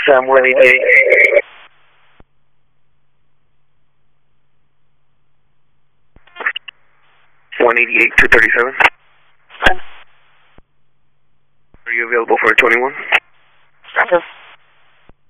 Sam 188. 188, 237. Are you available for a 21?